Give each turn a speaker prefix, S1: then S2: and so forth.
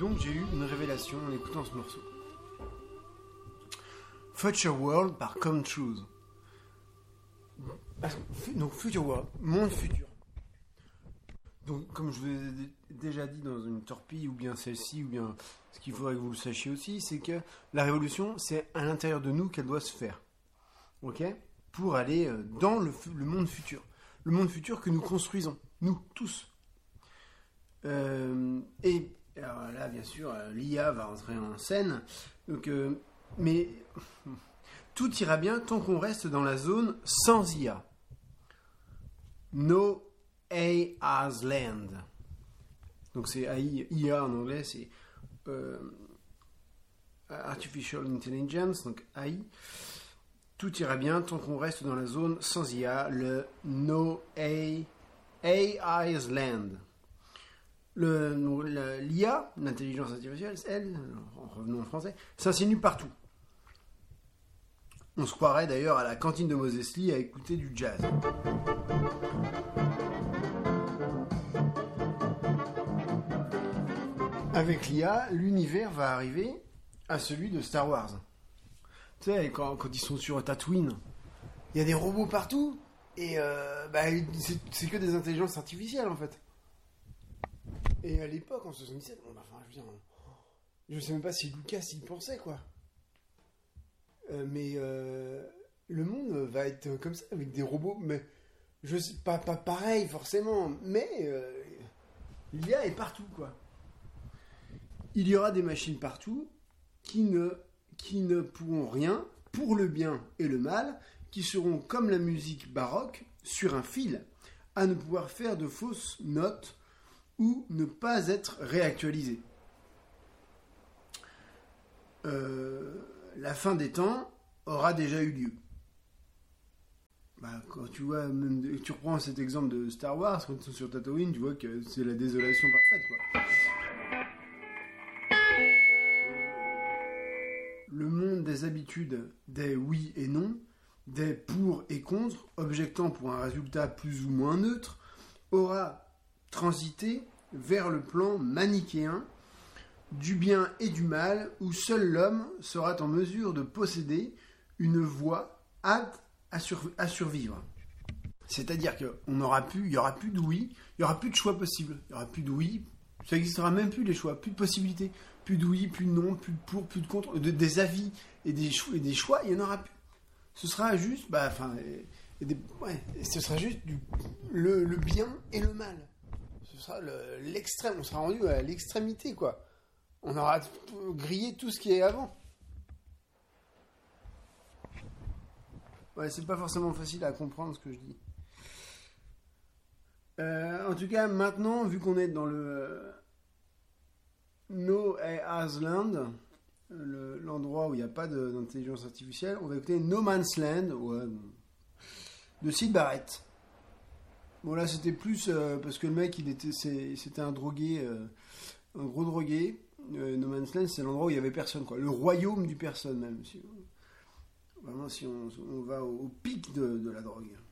S1: Donc j'ai eu une révélation en écoutant ce morceau. Future World par Come Truth. Donc Future World, monde futur. Donc comme je vous ai déjà dit dans une torpille, ou bien celle-ci, ou bien ce qu'il faudrait que vous le sachiez aussi, c'est que la révolution, c'est à l'intérieur de nous qu'elle doit se faire. Ok ? Pour aller dans le monde futur. Le monde futur que nous construisons, nous, tous. Et alors là, bien sûr, l'IA va rentrer en scène. Donc, mais tout ira bien tant qu'on reste dans la zone sans IA. No AI's Land. Donc c'est AI, IA en anglais, c'est Artificial Intelligence, donc AI. Tout ira bien tant qu'on reste dans la zone sans IA, le No AI's Land. L'IA, l'intelligence artificielle, elle, revenons en français, s'insinue partout. On se croirait d'ailleurs à la cantine de Moses Lee à écouter du jazz. Avec l'IA, l'univers va arriver à celui de Star Wars. Tu sais, quand ils sont sur Tatooine, il y a des robots partout, et c'est que des intelligences artificielles en fait. Et à l'époque, en 77, je sais même pas si Lucas y pensait, quoi. Mais le monde va être comme ça, avec des robots, mais je sais pas pareil forcément, mais l'IA est partout, quoi. Il y aura des machines partout qui ne pourront rien, pour le bien et le mal, qui seront comme la musique baroque, sur un fil, à ne pouvoir faire de fausses notes ou ne pas être réactualisées. La fin des temps aura déjà eu lieu. Quand tu vois, tu reprends cet exemple de Star Wars, quand ils sont sur Tatooine, tu vois que c'est la désolation parfaite, quoi. Le monde des habitudes, des oui et non, des pour et contre, objectant pour un résultat plus ou moins neutre, aura transité vers le plan manichéen du bien et du mal, où seul l'homme sera en mesure de posséder une voie apte à survivre. C'est-à-dire qu'il n'y aura plus de oui, il n'y aura plus de choix possible. Il n'y aura plus de oui, ça n'existera même plus les choix, plus de possibilités, plus de oui, plus de non, plus de pour, plus de contre, des avis et des choix, il n'y en aura plus. Ce sera juste, ce sera juste le bien et le mal. Ce sera l'extrême, on sera rendu à l'extrémité, quoi. On aura grillé tout ce qui est avant. Ouais, c'est pas forcément facile à comprendre ce que je dis. En tout cas, maintenant, vu qu'on est dans le No AI's Land, l'endroit où il n'y a pas d'intelligence artificielle, on va écouter No Man's Land de Syd Barrett. Bon, là, c'était plus parce que le mec, c'était un drogué, un gros drogué. No Man's Land, c'est l'endroit où il n'y avait personne, quoi. Le royaume du personne, même. Vraiment, si on va au pic de la drogue.